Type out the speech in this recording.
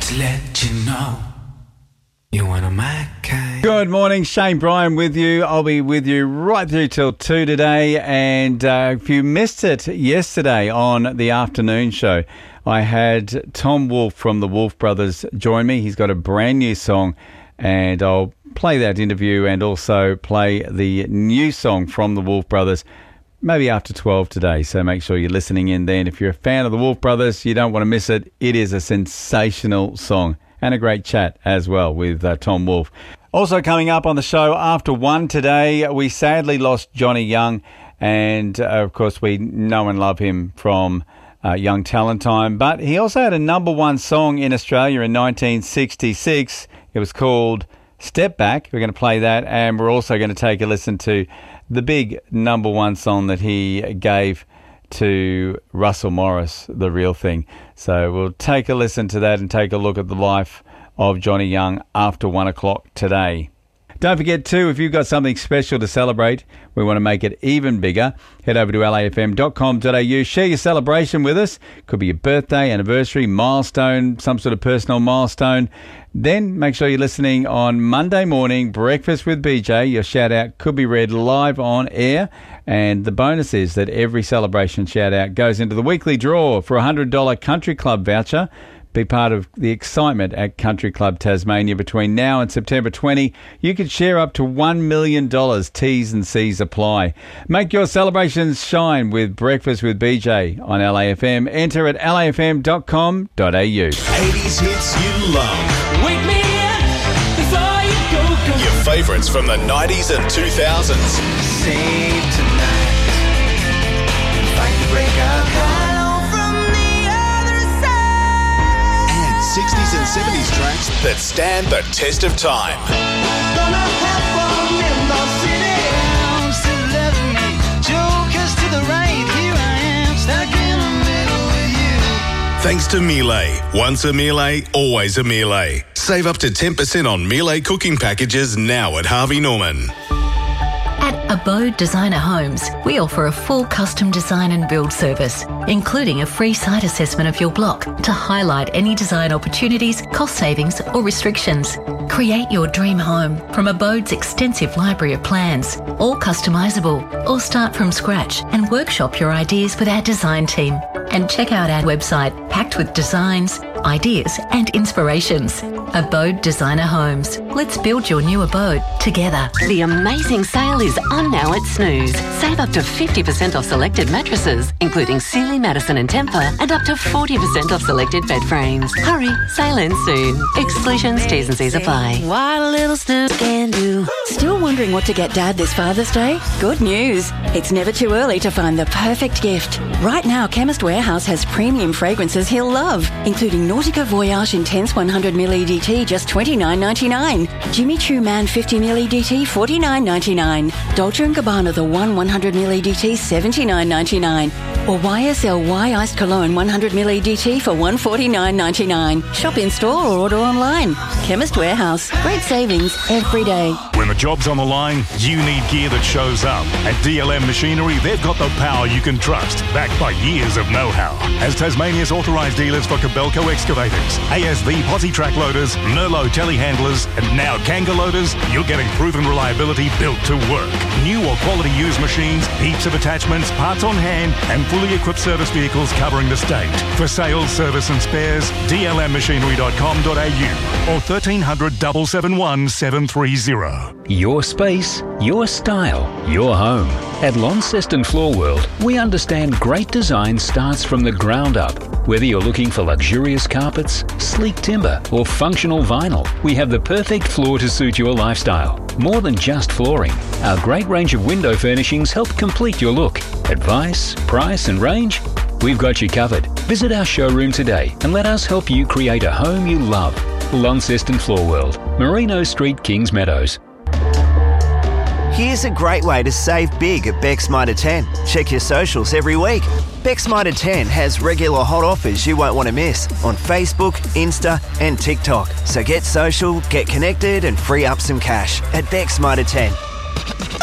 Just let you know you're one of my kind. Good morning, Shane Bryan with you. I'll be with you right through till 2 today. And if you missed it yesterday on the afternoon show, I had Tom Wolfe from the Wolfe Brothers join me. He's got a brand new song, and I'll play that interview and also play the new song from the Wolfe Brothers maybe after 12 today. So make sure you're listening in then. If you're a fan of the Wolfe Brothers, you don't want to miss it. It is a sensational song and a great chat as well with Tom Wolfe. Also coming up on the show after 1 today, we sadly lost Johnny Young, and of course we know and love him from Young Talent Time, but he also had a number one song in Australia in 1966. It was called Step Back. We're going to play that, and we're also going to take a listen to the big number one song that he gave to Russell Morris, The Real Thing. So we'll take a listen to that and take a look at the life of Johnny Young after 1 o'clock today. Don't forget too, if you've got something special to celebrate, we want to make it even bigger. Head over to lafm.com.au, share your celebration with us. Could be a birthday, anniversary, milestone, some sort of personal milestone. Then make sure you're listening on Monday morning, Breakfast with BJ. Your shout out could be read live on air. And the bonus is that every celebration shout out goes into the weekly draw for a $100 Country Club voucher. Be part of the excitement at Country Club Tasmania between now and September 20. You could share up to $1 million. T's and C's apply. Make your celebrations shine with Breakfast with BJ on LAFM. Enter at lafm.com.au. 80s hits you love. Wake me up before you go. Your favourites from the 90s and 2000s. Save tonight. Fight the break of 60s and 70s tracks that stand the test of time. Gonna have fun in the city. I'm still loving me. Jokers to the right. Here I am, stuck in the middle with you. Thanks to Miele. Once a Miele, always a Miele. Save up to 10% on Miele cooking packages now at Harvey Norman. At Abode Designer Homes, we offer a full custom design and build service, including a free site assessment of your block to highlight any design opportunities, cost savings or restrictions. Create your dream home from Abode's extensive library of plans, all customisable, or start from scratch and workshop your ideas with our design team. And check out our website packed with designs, ideas and inspirations. Abode Designer Homes. Let's build your new abode together. The amazing sale is on now at Snooze. Save up to 50% off selected mattresses, including Sealy, Madison and Tempur, and up to 40% off selected bed frames. Hurry, sale ends soon. Exclusions, T's and C's apply. What a little Snooze can do. Still wondering what to get Dad this Father's Day? Good news. It's never too early to find the perfect gift. Right now, Chemist Warehouse has premium fragrances he'll love, including Nautica Voyage Intense 100ml EDT, just $29.99. Jimmy Choo Man 50ml EDT, $49.99. Dolce & Gabbana The One 100ml EDT, $79.99. Or YSL Iced Cologne 100ml EDT for $149.99. Shop in store or order online. Chemist Warehouse. Great savings every day. When the job's on the line, you need gear that shows up. At DLM Machinery, they've got the power you can trust, backed by years of know-how. As Tasmania's authorised dealers for Kobelco excavators, ASV posi track loaders, Merlot telehandlers, and now Kanga loaders, you're getting proven reliability built to work. New or quality used machines, heaps of attachments, parts on hand, and fully equipped service vehicles covering the state. For sales, service and spares, dlmmachinery.com.au or 1300 771 730. Your space, your style, your home. At Launceston Floor World, we understand great design starts from the ground up. Whether you're looking for luxurious carpets, sleek timber, or functional vinyl, we have the perfect floor to suit your lifestyle. More than just flooring, our great range of window furnishings help complete your look. Advice, price and range? We've got you covered. Visit our showroom today and let us help you create a home you love. Launceston Floor World, Merino Street, Kings Meadows. Here's a great way to save big at Beck's Mitre 10. Check your socials every week. Beck's Mitre 10 has regular hot offers you won't want to miss on Facebook, Insta and TikTok. So get social, get connected and free up some cash at Beck's Mitre 10.